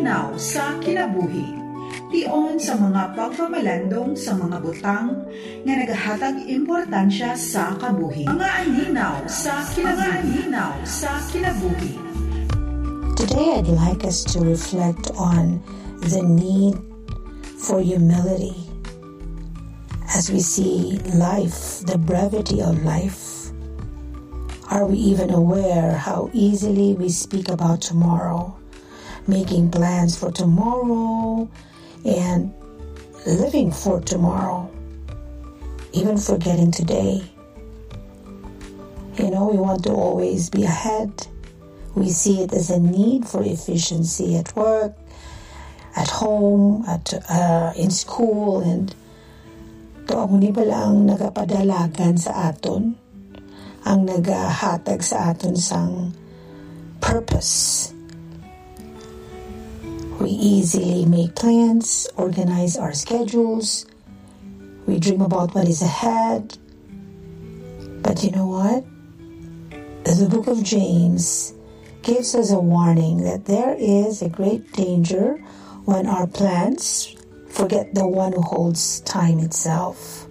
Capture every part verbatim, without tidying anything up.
linaw sa kinabuhi. Tion sa mga pagpamalandong sa mga butang nga nagahatag importansya sa kabuhi. Mga aninaw sa kinabuhi. sa kinabuhi. Today I'd like us to reflect on the need for humility as we see life, the brevity of life. Are we even aware how easily we speak about tomorrow, making plans for tomorrow and living for tomorrow, even forgetting today? You know, we want to always be ahead. We see it as a need for efficiency at work, at home, at uh, in school, and to ang muni pala ang nagapadalagan sa aton, ang nagahatag sa aton sang purpose. We easily make plans, organize our schedules. We dream about what is ahead. But you know what? The book of James gives us a warning that there is a great danger when our plans forget the one who holds time itself.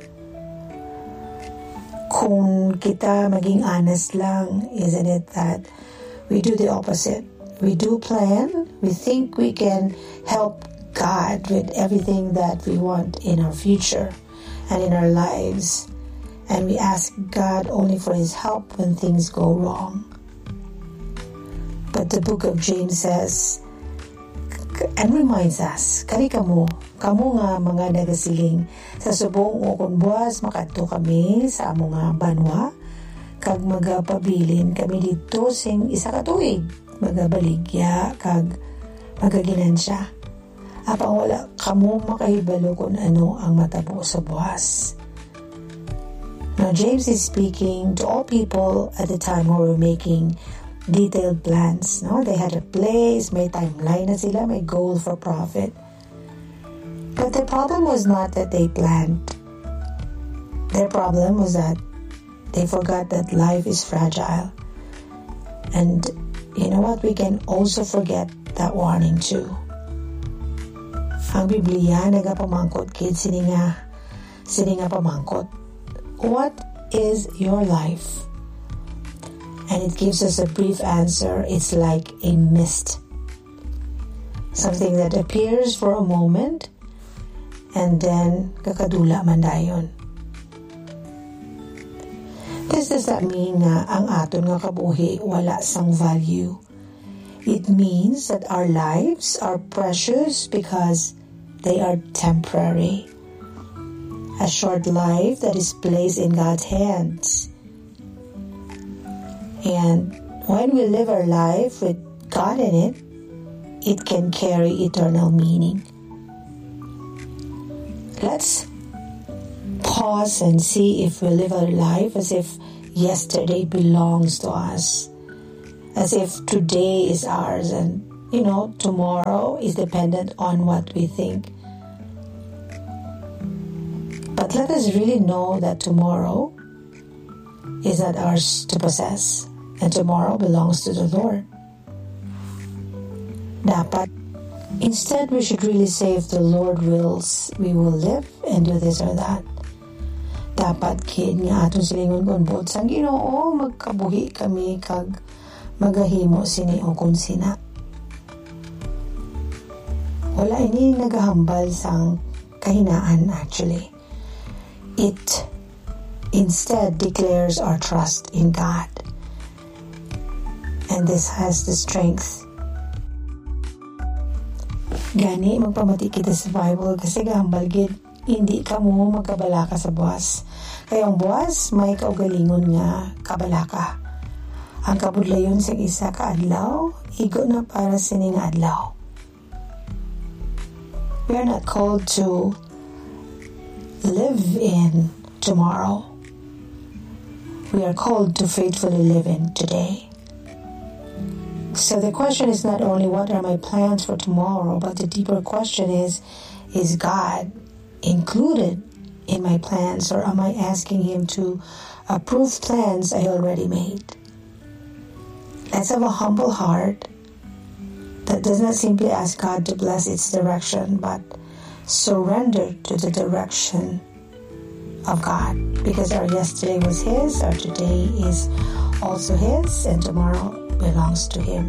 Kung kita maging honest lang, isn't it that we do the opposite? We do plan, we think we can help God with everything that we want in our future and in our lives, and we ask God only for His help when things go wrong. But the book of James says, and reminds us, kani kamo, kamo nga mga nagasiling, sa subong o kung buwas makadto kami sa amo nga banwa, kag magapabilin kami dito sing isa ka tuig, magabaligya, kag magaginansya. Apang wala kamo makahibalo kung ano ang matabo sa buwas. Now James is speaking to all people at the time who were making detailed plans. No, they had a place, may timeline na sila, may goal for profit. But the problem was not that they planned. Their problem was that they forgot that life is fragile. And you know what? We can also forget that warning too. Ang Biblia nagapamangkot kid sini nga sini nga pamangkot. What is your life? And it gives us a brief answer. It's like a mist. Something that appears for a moment and then kakadula man dayon. This does that mean nga ang aton nga kabuhi wala sang value. It means that our lives are precious because they are temporary. A short life that is placed in God's hands. And when we live our life with God in it, it can carry eternal meaning. Let's pause and see if we live our life as if yesterday belongs to us, as if today is ours and, you know, tomorrow is dependent on what we think. But let us really know that tomorrow is not ours to possess. And tomorrow belongs to the Lord. Dapat, instead we should really say if the Lord wills, we will live and do this or that. Dapat kid nga aton silingon kon bot sang Ginoo magkabuhi kami kag magahimo sini o kun sina. Wala ini nagahambal sang kahinaan actually. It instead declares our trust in God. And this has the strength. Gani, magpamati kita sa Bible kasi gahambal gid, hindi ka mo magkabalaka sa buwas. Kaya ang buwas, may kaugalingon nga kabalaka. Ang kabudlayon sa isa ka adlaw, igo na para sining adlaw. We are not called to live in tomorrow. We are called to faithfully live in today. So the question is not only what are my plans for tomorrow, but the deeper question is, is God included in my plans, or am I asking Him to approve plans I already made? Let's have a humble heart that does not simply ask God to bless its direction, but surrender to the direction of God. Because our yesterday was His, our today is also His, and tomorrow belongs to Him.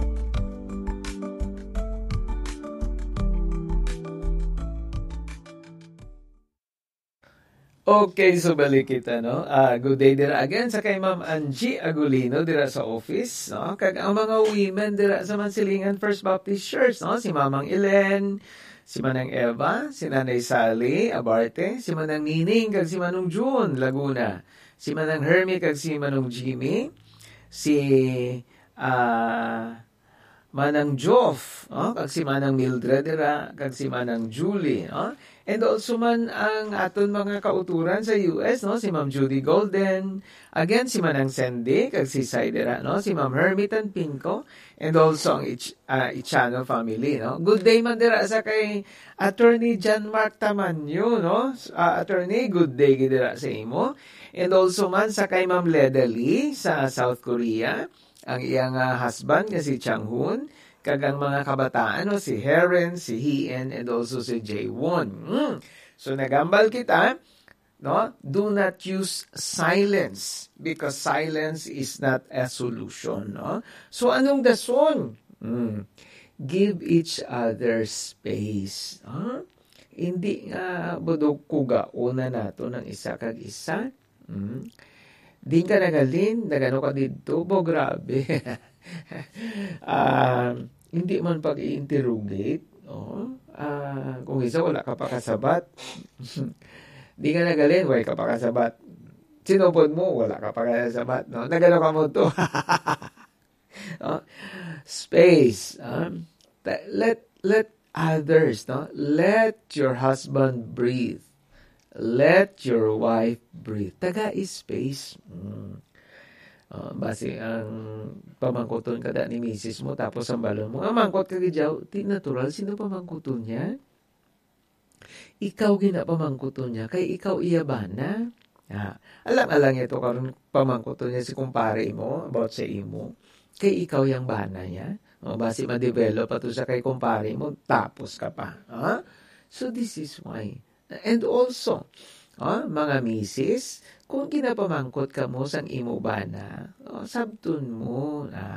Okay, so balik kita, no? Uh, good day dira again sa kay Ma'am Angie Agulino dira sa office, no? Kag ang mga women dira sa Mansilingan First Baptist Church, no? Si Mamang Elen, si Manang Eva, si Nanay Sally Abarte, si Manang Nining, kag si Manong June Laguna, si Manang Hermie, kag si Manong Jimmy, si uh, Manang Joff, no? Kag si Manang Mildred dira, kag si Manang Julie, no? And also man ang aton mga kauturan sa U S, no? Si Ma'am Judy Golden, again si Manang Sandy, kag si Saidera, no? Si Ma'am Hermitan Pinco, and also ang Ich, uh, Ichano family, no? Good day man dira sa kay Attorney John Mark Tamanyo, no? Uh, attorney, good day dira sa imo. And also man sa kay Ma'am Leda Lee sa South Korea, ang iyang uh, husband nga si Chang Hoon, kagang mga kabataan, no? Si Heron, si Hien, and also si Jaewon. Mm. So, nagambal kita, no? Do not use silence because silence is not a solution, no? So, anong dason? Mm. Give each other space. Huh? Hindi nga budog kuga una nato ng isa kag isa. Mm. Di ka nagalin, nagano ka dito, bo grabe. uh, hindi man pag-i-interrogate, no? Uh, kung isa wala ka pa kasabat, di ka nagalin, wala ka pa kasabat. Sinupod mo, wala ka pa kasabat, no? Nagano ka mo to. No? Space. Um, let, let others, no? Let your husband breathe. Let your wife breathe. Taga is space. Mm. Uh, base ang pamangkuton kada ni misis mo tapos ang balon mo. Ang mangkot ka gijaw, ti natural sino pamangkuton niya? Ikaw gina pamangkuton niya kay ikaw iya bana. Ah, alam alang ito karon pamangkuton niya si kumpare mo about sa imo. Kay ikaw yang bana niya. O base ma-develop ato sa kay kumpare mo tapos ka pa. Ah? So this is why. And also, oh, mga misis, kung kinapamangkot ka mo sang imo bana, oh, sabtun mo na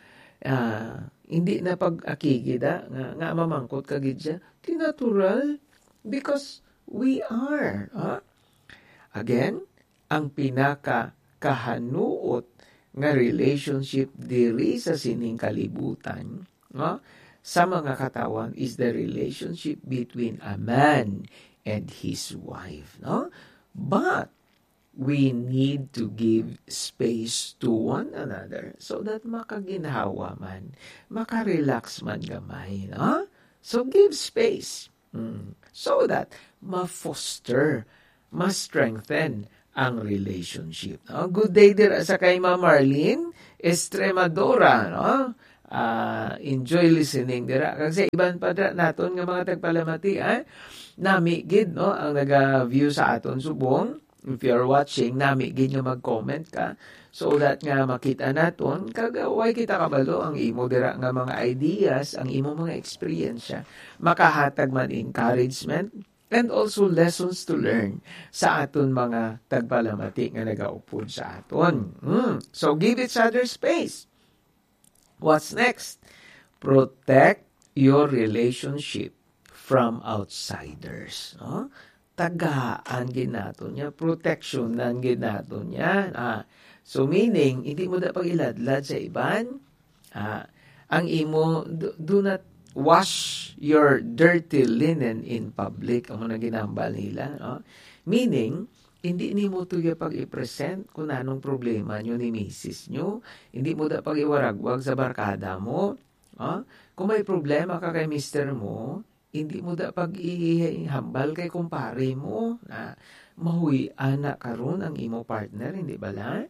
uh, hindi na pag-akigida nga, nga mamangkot ka gidya, di natural because we are. Huh? Again, ang pinaka kahanuot nga relationship diri sa sining kalibutan, no? Sa mga katawan is the relationship between a man and his wife, no? But we need to give space to one another so that makaginhawa man, makarelax man gamay, no? So give space mm, so that ma-foster, ma-strengthen ang relationship. No? Good day dira sa kay Ma'am Marlene Estremadora, no? Uh, enjoy listening dira. Kasi iban pa dira naton nga mga tagpalamati, eh? Nami gid, no? Ang naga-view sa aton subong. If you're watching, nami gid nga mag-comment ka so that nga makita naton kagaway kita kabalo ang imo dira nga mga ideas, ang imo mga experience, makahatag man encouragement and also lessons to learn sa aton mga tagpalamati nga nagaupod sa aton. Mm. So give each other space. What's next? Protect your relationship from outsiders. No? Tagaan ginato niya. Protection nan ginato niya. Ah, so meaning, hindi mo na pag-iladlad sa iban. Ah, ang imo, do, do not wash your dirty linen in public. Ang mga ginambal nila. No? Meaning, hindi ni mo tuya pag-i-present kung anong problema nyo ni misis nyo. Hindi mo da pag-iwaragwag sa barkada mo. Ah? Kung may problema ka kay mister mo, hindi mo da pag-ihambal kay kumpare mo. Na mahuy anak karon ang imo partner, hindi ba la?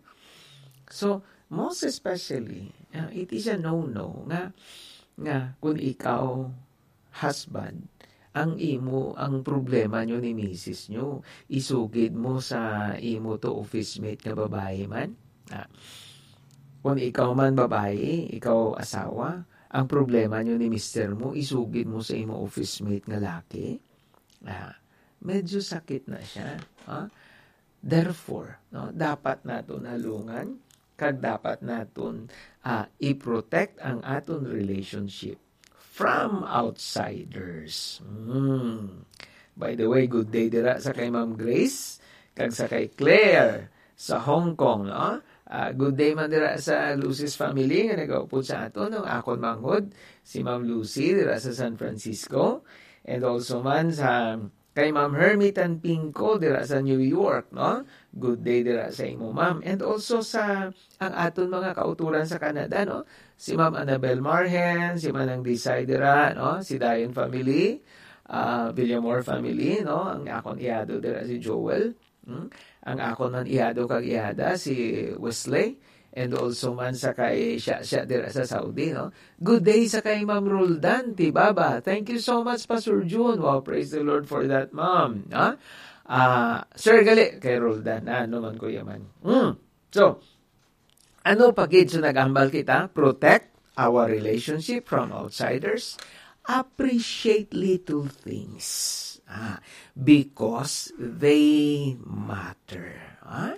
So, most especially, uh, it is a no-no nga, nga kung ikaw, husband, ang imo, ang problema nyo ni misis nyo, isugid mo sa imo to office mate nga babae man. Ah. Kung ikaw man babae, ikaw asawa, ang problema nyo ni mister mo, isugid mo sa imo office mate nga laki, ah, medyo sakit na siya. Ah? Therefore, no, dapat naton halungan, kag dapat naton uh, i-protect ang aton relationship from outsiders. Hmm. By the way, good day dira sa kay Ma'am Grace, kag sa kay Claire sa Hong Kong, no? Uh, good day man dira sa Lucy's family nga nagaupod sa aton, no? Akon manghod si Ma'am Lucy dira sa San Francisco, and also man sa kay Ma'am Hermitan Pinco dira sa New York, no? Good day dira sa imo, Ma'am. And also sa ang aton mga kauturan sa Canada, no? Si Ma'am Annabel Marhen, si Manang Desai dira, no? Si Dayon family, uh, Villamor family, no? Ang akon iyado dira si Joel, hmm? Ang akon man iyado kag iyada si Wesley, and also man sa kay siya, siya dira sa Saudi, no? Good day sa kay Ma'am Roldan Tibaba. Thank you so much, Pastor June. Wow, praise the Lord for that, Ma'am. Ha? Uh, Sir Gali, kay Roldan. Ano man, Kuya man. Mm. So, ano pagid so nagambal kita? Protect our relationship from outsiders. Appreciate little things. Ah, because they matter. Ha?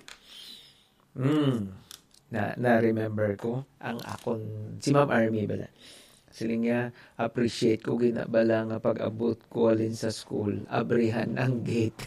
Hmm. Na, na-remember ko, ang akon, si Ma'am Army bala. Siling niya, appreciate ko ginabala nga pag-abot ko alin sa school, abrihan ang gate.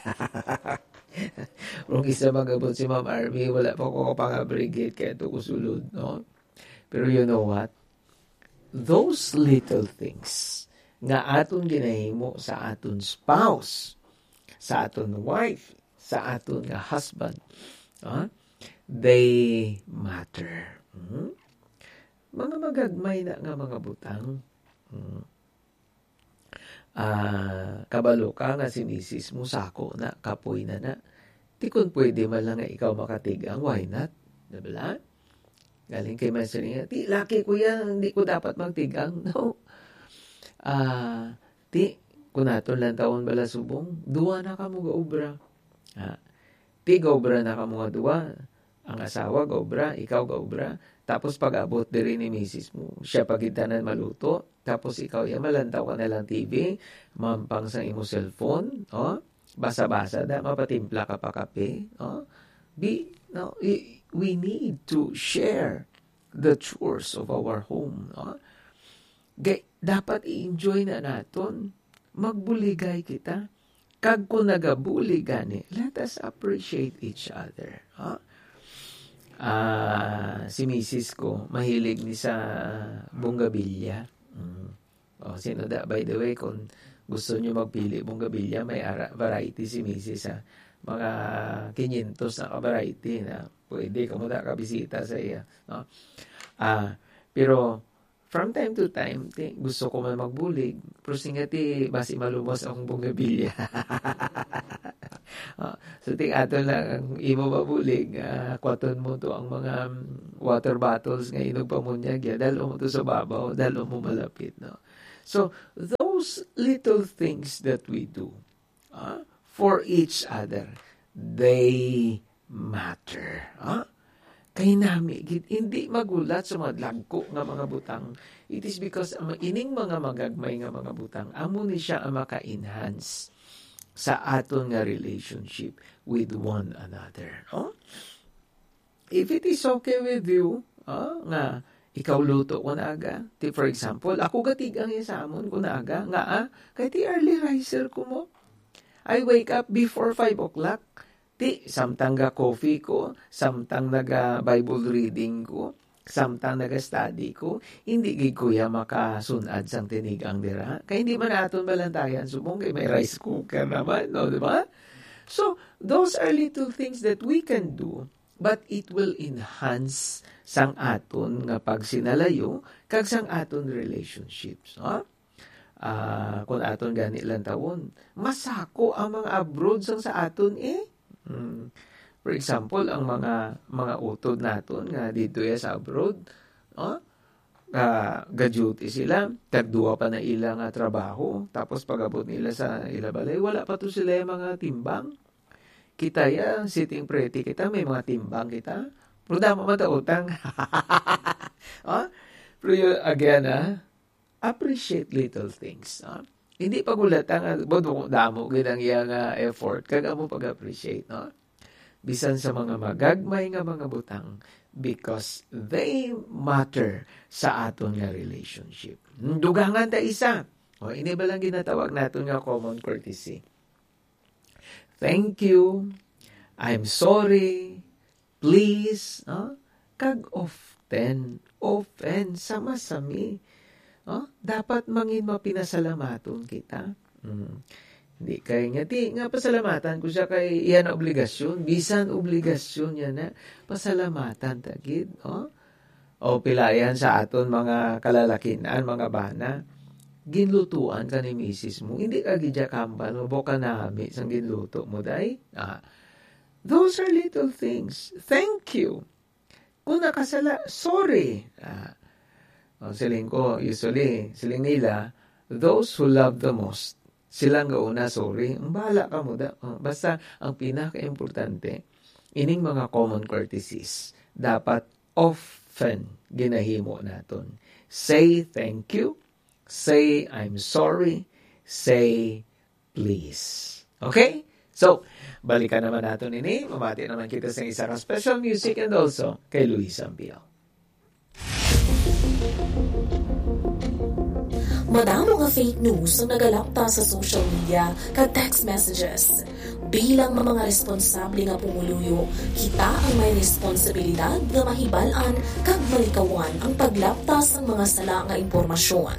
Kung isa mag-abot si Ma'am Army, wala pa ko pang-abri gate, kaya ito ko sulod, no? Pero you know what? Those little things nga aton ginahimo sa aton spouse, sa aton wife, sa aton nga husband, no? They matter. Hmm? Mga magagmay na nga mga butang. Hmm. Uh, kabalo ka nga si misis mo sako na, kapoy na na. Di kung pwede man lang nga ikaw makatigang, why not? Diba? Galing kay Master nga, di, laki ko yan, hindi ko dapat magtigang. No. Uh, di, kung naton lang taon bala subong, duwa na ka mo gaobra. Ha? Di gaobra na ka mo nga duwa. Ang asawa, gaobra, ikaw gaobra. Tapos pag-abot diri ni misis mo, siya pagitanan maluto. Tapos ikaw, ya, malantaw ka na lang T V, mampang sa imo cellphone, oh? Basa-basa da, mapatimpla ka pa kape. Oh? Be, no, we need to share the chores of our home. Oh? Gay, dapat i-enjoy na naton. Magbuligay kita. Kag ko nagabuli gani, let us appreciate each other. Oh? Uh, si misis ko, mahilig ni sa bonggabilya. Mm. Oh, sino da, by the way, kung gusto nyo magpili bonggabilya, may ara- variety si misis, ha? Mga quinientos na ka-variety na pwede ka mo da kabisita sa iya. No? Uh, pero, from time to time, ti, gusto ko man magbulig, pero singati, basi malumos ang bonggabilya. Uh, so ting ato lang ang imo mabulig, uh, kwaton mo to ang mga um, water bottles nga inog pamunyag ya, dalo mo to sa babaw, dalo mo malapit, no? So those little things that we do uh, for each other, they matter. Uh? Kay nami, hindi magulat sa mga lagko nga mga butang. It is because ang ining mga magagmay nga mga butang, amo ni siya ang maka-enhance sa aton nga relationship with one another. Oh? If it is okay with you, oh, nga ikaw luto ko na aga. Ti, for example, ako gatigang sa amon ko na aga. Nga ah, kaya ti early riser ko mo. I wake up before five o'clock. Ti, samtang ga coffee ko, samtang naga Bible reading ko, samtang naga-study ko, hindi gid kuya makasunad sang tinigang dira. Kaya hindi man aton balantayan subong kay may rice cooker naman, no, di ba? So, those are little things that we can do, but it will enhance sang aton nga pagsinalayo kag sang aton relationships, no? Uh, kung aton gani lang tawon, masako ang mga abroad sang sa aton eh. Hmm. For example, ang mga mga utod naton nga dito ya sa abroad, oh, uh, ga-duty sila, tagduwa pa na ilang uh, trabaho, tapos pag-abot nila sa ila balay, wala pa to sila yung mga timbang. Kita ya, sitting pretty kita, may mga timbang kita. Pero dama mata utang. Oh? Pero yun, again, ah, appreciate little things. No? Hindi pagulat ang bodo damo gid ang iyang uh, effort kag amo pag-appreciate, no? Bisan sa mga magagmay nga mga butang because they matter sa aton nga relationship. Dugangan ta isa. O ini ba lang ginatawag naton nga common courtesy. Thank you. I'm sorry. Please, no? Kag often, often sama-sami. Oh, dapat mangin mapinasalamaton kita. Mm. Hindi kay nga di nga pasalamatan ko siya kay iyan obligasyon, bisan obligasyon niya na pasalamatan tagid, oh. O pilayan sa aton mga kalalakinan, mga bana. Ginlutuan ka ni misis mo, hindi ka gidya kambal mo boka nami sang ginluto mo day. Ah. Those are little things. Thank you. Kung nakasala, sorry. Ah. O, siling ko, usually, siling nila, those who love the most, silang gauna, sorry, ang bahala ka mo da. O, basta, ang pinaka-importante, ining mga common courtesies, dapat often ginahimo naton. Say thank you, say I'm sorry, say please. Okay? So, balikan naman natin ini, mamati naman kita sa isa ka special music and also kay Luis Ampiel. Madamo nga fake news ang nagalapta sa social media kag text messages. Bilang mga responsable nga pumuluyo, kita ang may responsibilidad nga mahibal-an kag malikawan ang paglaptas ng mga sala nga impormasyon.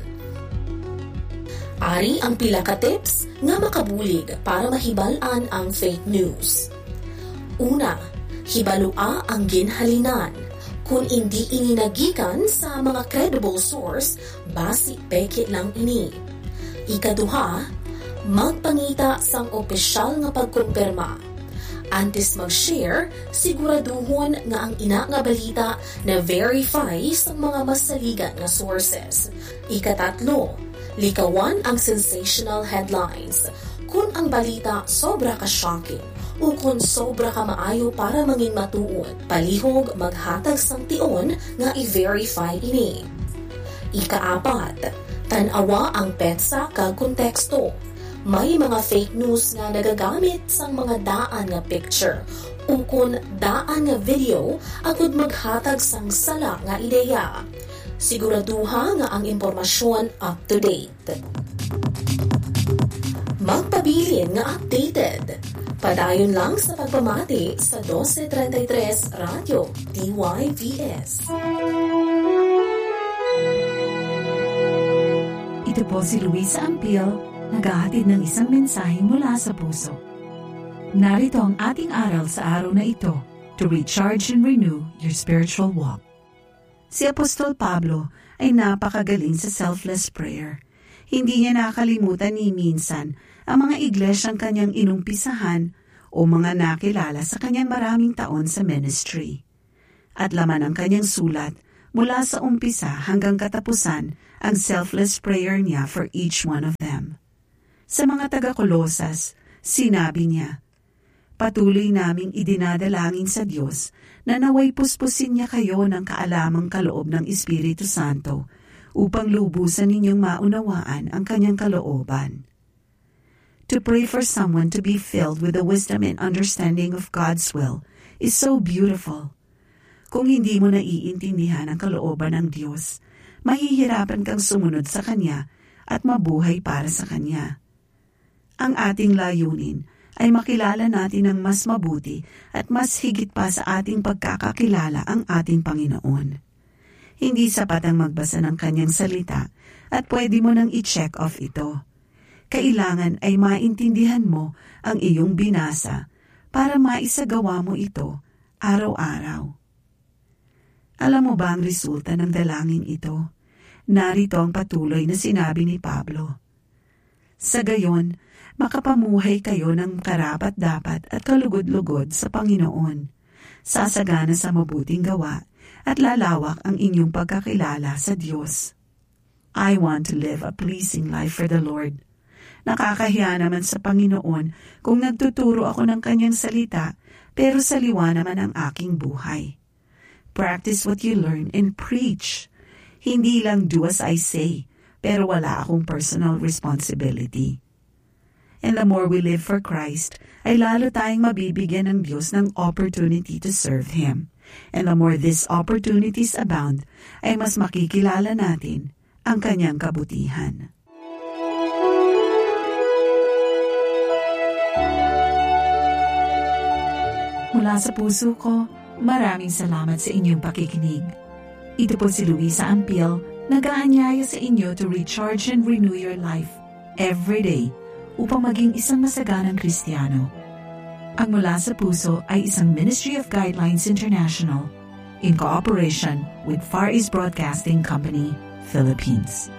Ari ang pila ka tips nga makabulig para mahibal-an ang fake news. Una, hibalua ang ginhalinan. Kung hindi ininagikan sa mga credible source, basi peke lang ini. Ikaduha, magpangita sang opisyal nga pagkumpirma. Antes mag-share, siguraduhon nga ang ina nga balita na verify sa mga masaligan nga sources. Ikatatlo, likawan ang sensational headlines. Kung ang balita sobra ka shocking, o kung sobra ka maayo para mangin matuod, palihog maghatag sang tion nga i-verify ini. Ikaapat, tanawa ang petsa kag konteksto. May mga fake news nga nagagamit sang mga daan nga picture o kung daan nga video agud maghatag sang sala nga ideya. Siguraduha nga ang impormasyon up to date. Magpabilin nga updated. Padayon lang sa pagpamati sa twelve thirty-three Radio D Y V S. Ito po si Luisa Ampiel, naghahatid ng isang mensahe mula sa puso. Narito ang ating aral sa araw na ito to recharge and renew your spiritual walk. Si Apostol Pablo ay napakagaling sa selfless prayer. Hindi niya nakalimutan ni minsan ang mga iglesyang kanyang inumpisahan o mga nakilala sa kanyang maraming taon sa ministry. At laman ang kanyang sulat mula sa umpisa hanggang katapusan ang selfless prayer niya for each one of them. Sa mga taga-Kolosas, sinabi niya, patuloy naming idinadalangin sa Diyos na naway puspusin niya kayo ng kaalamang kaloob ng Espiritu Santo upang lubusan ninyong maunawaan ang kanyang kalooban. To pray for someone to be filled with the wisdom and understanding of God's will is so beautiful. Kung hindi mo naiintindihan ang kalooban ng Diyos, mahihirapan kang sumunod sa Kanya at mabuhay para sa Kanya. Ang ating layunin ay makilala natin ng mas mabuti at mas higit pa sa ating pagkakakilala ang ating Panginoon. Hindi sapat ang magbasa ng Kanyang salita at pwede mo nang i-check off ito. Kailangan ay maintindihan mo ang iyong binasa para maisagawa mo ito araw-araw. Alam mo ba ang resulta ng dalangin ito? Narito ang patuloy na sinabi ni Pablo. Sa gayon, makapamuhay kayo ng karapat-dapat at kalugod-lugod sa Panginoon, sasagana sa mabuting gawa at lalawak ang inyong pagkakilala sa Diyos. I want to live a pleasing life for the Lord. Nakakahiya naman sa Panginoon kung nagtuturo ako ng Kanyang salita, pero saliwa naman ang aking buhay. Practice what you learn and preach. Hindi lang do as I say, pero wala akong personal responsibility. And the more we live for Christ, ay lalo tayong mabibigyan ng Diyos ng opportunity to serve Him. And the more these opportunities abound, ay mas makikilala natin ang Kanyang kabutihan. Mula sa puso ko, maraming salamat sa inyong pakikinig. Ito po si Luisa Ampil, nag-aanyaya sa inyo to recharge and renew your life every day upang maging isang masaganang Kristiyano. Ang Mula sa Puso ay isang Ministry of Guidelines International in cooperation with Far East Broadcasting Company, Philippines.